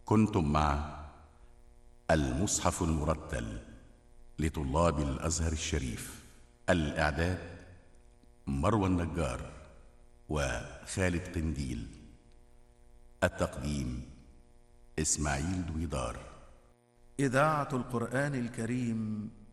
كنتم مع المصحف المرتل لطلاب الأزهر الشريف. الإعداد مروى النجار وخالد قنديل. التقديم إسماعيل دويدار. إذاعة القرآن الكريم